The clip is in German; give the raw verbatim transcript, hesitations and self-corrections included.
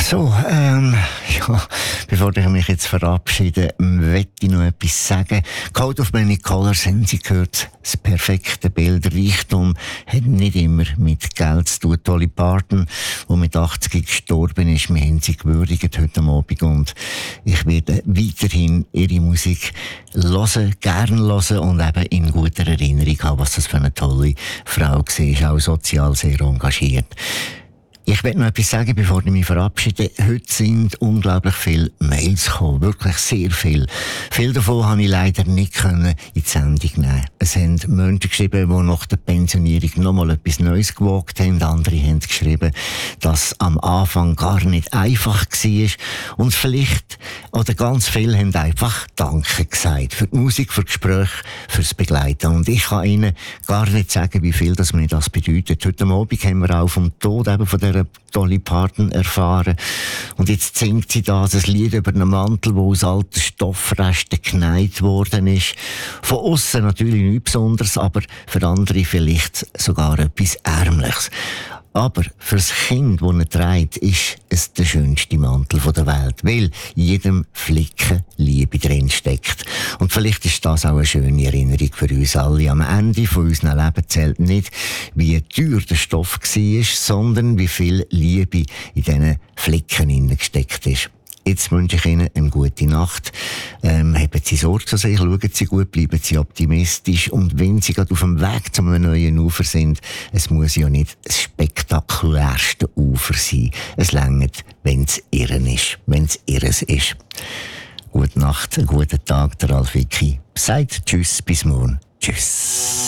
So, ähm, ja, bevor ich mich jetzt verabschiede, möchte ich noch etwas sagen. Code of Many Colors, haben Sie gehört, das perfekte Bild, Reichtum hat nicht immer mit Geld zu tun. Dolly Parton, die mit achtzig gestorben ist, wir haben sie gewürdigt heute Abend und ich werde weiterhin ihre Musik hören, gern hören und eben in guter Erinnerung haben, was das für eine tolle Frau war, auch sozial sehr engagiert. Ich will noch etwas sagen, bevor ich mich verabschiede. Heute sind unglaublich viele Mails gekommen. Wirklich sehr viel. Viele davon konnte ich leider nicht in die Sendung nehmen. Es haben Menschen geschrieben, die nach der Pensionierung noch mal etwas Neues gewagt haben. Andere haben geschrieben, dass am Anfang gar nicht einfach war. Und vielleicht, oder ganz viele haben einfach Danke gesagt. Für die Musik, für die Gespräche, fürs Begleiten. Und ich kann Ihnen gar nicht sagen, wie viel das mir das bedeutet. Heute Abend haben wir auch vom Tod eben von der Dolly Parton erfahren. Und jetzt singt sie da das Lied über einen Mantel, der aus alten Stoffresten genäht worden ist. Von aussen natürlich nichts Besonderes, aber für andere vielleicht sogar etwas Ärmliches. Aber fürs Kind, das er trägt, ist es der schönste Mantel der Welt, weil in jedem Flicken Liebe drin steckt. Und vielleicht ist das auch eine schöne Erinnerung für uns alle. Am Ende von unserem Leben zählt nicht, wie teuer der Stoff war, sondern wie viel Liebe in diesen Flicken gesteckt ist. Jetzt wünsche ich Ihnen eine gute Nacht. Ähm, haben Sie Sorge zu sich, schauen Sie gut, bleiben Sie optimistisch. Und wenn Sie gerade auf dem Weg zu einem neuen Ufer sind, es muss ja nicht das spektakulärste Ufer sein. Es reicht, wenn es Ihren ist, wenn es Ihres ist. Gute Nacht, einen guten Tag, der Ralf Wicki sagt Tschüss, bis morgen. Tschüss.